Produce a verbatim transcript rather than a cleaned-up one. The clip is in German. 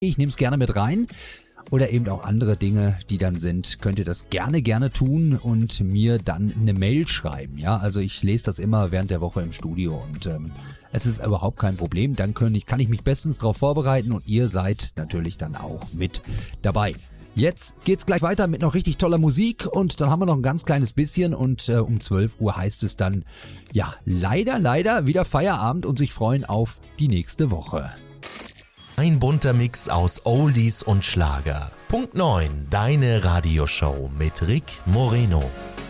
Ich nehme es gerne mit rein. Oder eben auch andere Dinge, die dann sind, könnt ihr das gerne, gerne tun und mir dann eine Mail schreiben. Ja, also ich lese das immer während der Woche im Studio und ähm, es ist überhaupt kein Problem. Dann kann ich, kann ich mich bestens darauf vorbereiten und ihr seid natürlich dann auch mit dabei. Jetzt geht's gleich weiter mit noch richtig toller Musik und dann haben wir noch ein ganz kleines bisschen und äh, um zwölf Uhr heißt es dann, ja, leider, leider wieder Feierabend und sich freuen auf die nächste Woche. Ein bunter Mix aus Oldies und Schlager. Punkt neun, deine Radioshow mit Rick Moreno.